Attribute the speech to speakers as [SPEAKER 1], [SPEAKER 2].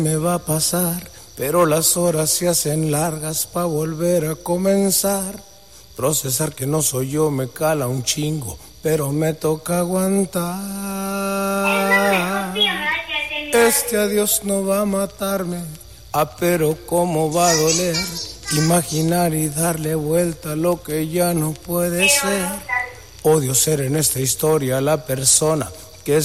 [SPEAKER 1] Me va a pasar, pero las horas se hacen largas pa' volver a comenzar. Procesar que no soy yo me cala un chingo, pero me toca aguantar. Este adiós no va a matarme, pero cómo va a doler. Imaginar y darle vuelta a lo que ya no puede ser. Odio ser en esta historia la persona